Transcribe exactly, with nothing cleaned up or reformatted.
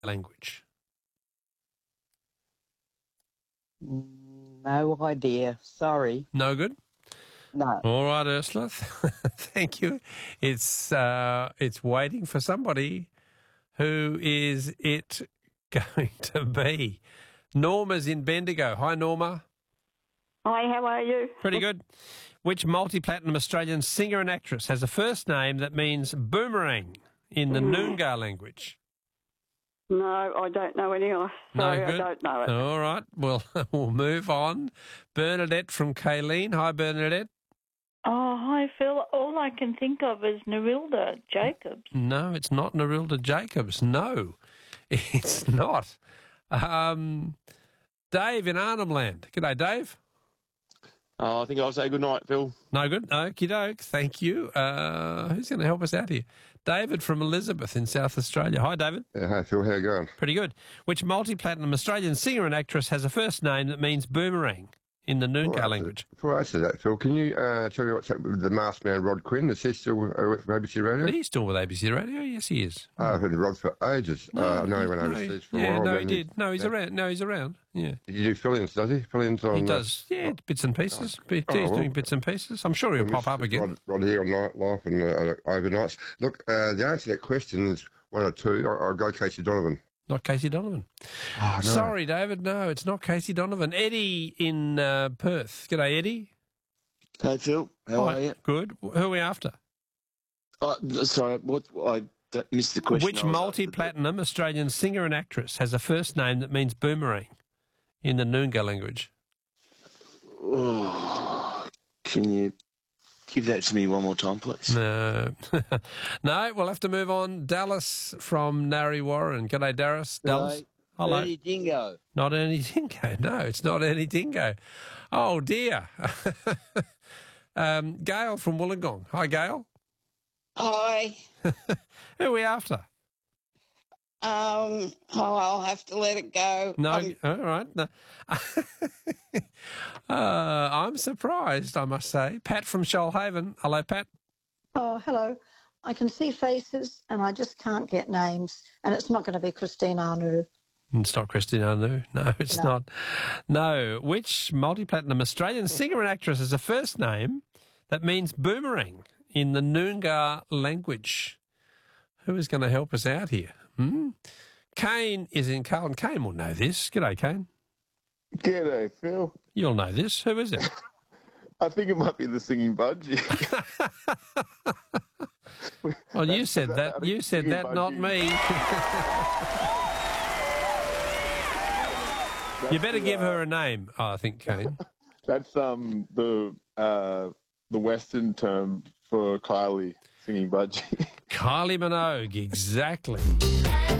language? No idea. Sorry. No good? No. All right, Ursula. Thank you. It's uh, it's waiting for somebody. Who is it going to be? Norma's in Bendigo. Hi, Norma. Hi, how are you? Pretty good. Which multi-platinum Australian singer and actress has a first name that means boomerang in the Noongar language? No, I don't know any. Sorry, No I good? don't know it. All right. Well, we'll move on. Bernadette from Kayleen. Hi, Bernadette. Oh, hi, Phil. All I can think of is Nerilda Jacobs. No, it's not Nerilda Jacobs. No, it's not. Um, Dave in Arnhem Land. G'day, Dave. Oh, I think I'll say good night, Phil. No good. Okie doke. Thank you. Uh, who's going to help us out here? David from Elizabeth in South Australia. Hi, David. Yeah, hi, Phil. How you going? Pretty good. Which multi-platinum Australian singer and actress has a first name that means boomerang in the Noongar language? Before I answer that, Phil, can you uh, tell me what's happened with the masked man, Rod Quinn? Is he still uh, with A B C Radio? He's still with A B C Radio. Yes, he is. Oh, I've heard of Rod for ages. No, uh, I know he went no, overseas for yeah, a while. no, he then did. No, he's yeah. around. No, he's around. Yeah. Did you do fill-ins, does he? Fill-ins on... He uh, does, yeah, bits and pieces. He's oh, well. doing bits and pieces. I'm sure he'll pop up again. Rod, Rod here on Nightlife and uh, overnights. Look, uh, the answer to that question is one or two. I'll, I'll go Casey Donovan. Not Casey Donovan. Oh, no. Sorry, David. No, it's not Casey Donovan. Eddie in uh, Perth. G'day, Eddie. Hey, Phil. How Hi. are you? Good. Who are we after? Uh, sorry, what? I missed the question. Which multi-platinum Australian singer and actress has a first name that means boomerang in the Noongar language? Oh, can you give that to me one more time, please? No. No, we'll have to move on. Dallas from Narre Warren. G'day, Dallas. Dallas. Hello. Ernie Dingo. Not Ernie Dingo. No, it's not Ernie Dingo. Oh, dear. um, Gail from Wollongong. Hi, Gail. Hi. Who are we after? Um, oh, I'll have to let it go. No, Um, all right. No. uh, I'm surprised, I must say. Pat from Shoalhaven. Hello, Pat. Oh, hello. I can see faces and I just can't get names. And it's not going to be Christine Arnoux. It's not Christine Arnoux. No, it's No. not. No. Which multi-platinum Australian singer and actress has a first name that means boomerang in the Noongar language? Who is going to help us out here? Hmm? Kane is in Carlton. Kane will know this. G'day, Kane. G'day, Phil. You'll know this. Who is it? I think it might be the Singing Budgie. Well, you said that. You said that, not me. You better give her a name, I think, Kane. That's um the uh the Western term for Kylie Singing Budgie. Kylie Minogue, exactly.